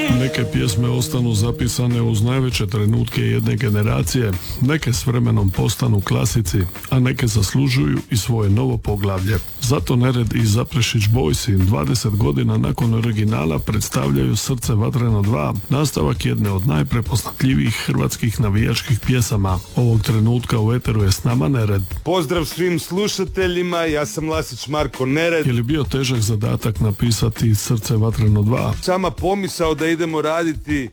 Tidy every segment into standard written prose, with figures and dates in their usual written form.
Neke pjesme ostanu zapisane uz najveće trenutke jedne generacije, neke s vremenom postanu klasici, a neke zaslužuju i svoje novo poglavlje. Zato Nered i Zaprešić Boysi 20 godina nakon originala predstavljaju Srce vatreno 2, nastavak jedne od najprepoznatljivijih hrvatskih navijačkih pjesama. Ovog trenutka u eteru je s nama Nered. Pozdrav svim slušateljima, ja sam Lasić Marko Nered. Je li bio težak zadatak napisati Srce vatreno 2? Sama pomisao da idemo raditi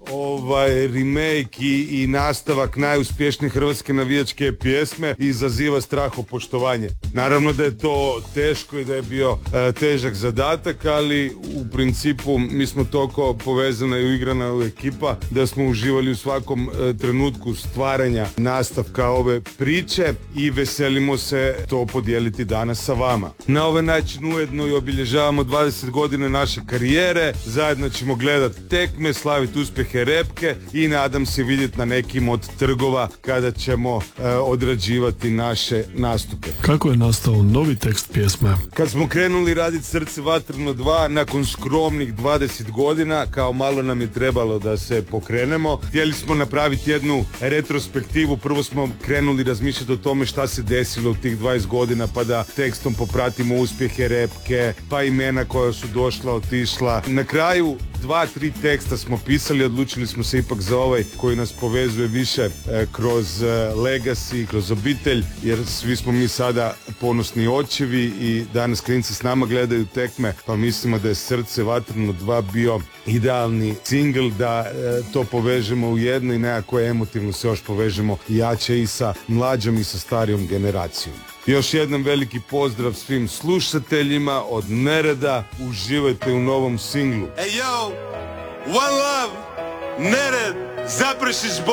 remake i nastavak najuspješnije hrvatske navijačke pjesme izaziva strahopoštovanje. Naravno da je to teško i da je bio težak zadatak, ali u principu mi smo toliko povezana i uigrana ekipa da smo uživali u svakom trenutku stvaranja nastavka ove priče i veselimo se to podijeliti danas sa vama. Na ovaj način ujedno i obilježavamo 20 godina naše karijere, zajedno ćemo gledati tekme, slaviti uspjehe repke i nadam se vidjeti na nekim od trgova kada ćemo odrađivati naše nastupe. Kako je nastao novi tekst pjesme? Kad smo krenuli raditi Srce vatreno 2 nakon skromnih 20 godina, kao malo nam je trebalo da se pokrenemo, htjeli smo napraviti jednu retrospektivu. Prvo smo krenuli razmišljati o tome šta se desilo u tih 20 godina, pa da tekstom popratimo uspjehe repke, pa imena koja su došla, otišla. Na kraju 2-3 teksta smo pisali, odlučili smo se ipak za ovaj koji nas povezuje više kroz legacy, kroz obitelj, jer svi smo mi sada ponosni očevi i danas klinci s nama gledaju tekme, pa mislimo da je Srce vatreno 2 bio idealni singl da to povežemo u jedno i nekako emotivno se još povežemo jače i sa mlađom i sa starijom generacijom. Još jednom veliki pozdrav svim slušateljima od Nereda, uživajte u novom singlu. Hey yo, one love, Nered, Zaprešić